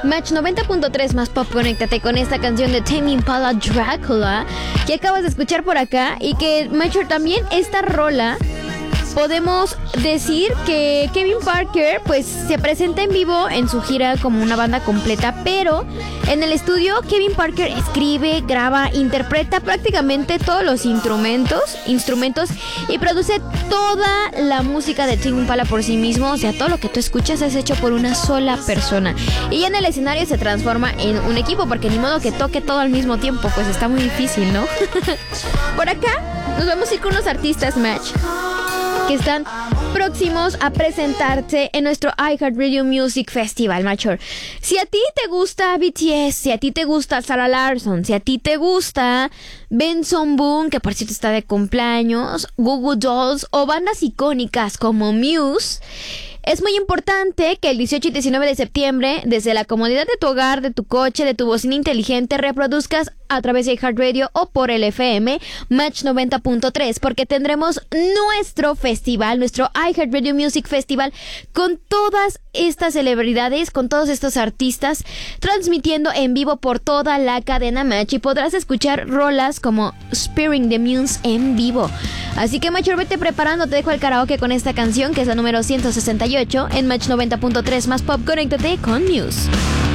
Match 90.3 más pop, conéctate con esta canción de Tame Impala, Dracula, que acabas de escuchar por acá. Y que, Macho, también esta rola podemos decir que Kevin Parker pues se presenta en vivo en su gira como una banda completa, pero en el estudio Kevin Parker escribe, graba, interpreta prácticamente todos los instrumentos y produce toda la música de Tame Impala por sí mismo. O sea, todo lo que tú escuchas es hecho por una sola persona. Y en el escenario se transforma en un equipo, porque ni modo que toque todo al mismo tiempo, pues está muy difícil, ¿no? Por acá nos vamos a ir con unos artistas, Match, que están próximos a presentarse en nuestro iHeartRadio Music Festival, Macho. Si a ti te gusta BTS, si a ti te gusta Sarah Larsson, si a ti te gusta Benson Boone, que por cierto está de cumpleaños, Goo Goo Dolls o bandas icónicas como Muse, es muy importante que el 18 y 19 de septiembre, desde la comodidad de tu hogar, de tu coche, de tu bocina inteligente, reproduzcas a través de iHeartRadio o por el FM Match 90.3, porque tendremos nuestro festival, nuestro iHeartRadio Music Festival, con todas estas celebridades, con todos estos artistas, transmitiendo en vivo por toda la cadena Match, y podrás escuchar rolas como Spearing the Muse en vivo. Así que, Macho, vete preparando, te dejo el karaoke con esta canción, que es la número 168 en Match 90.3 más pop. Conéctate con Muse.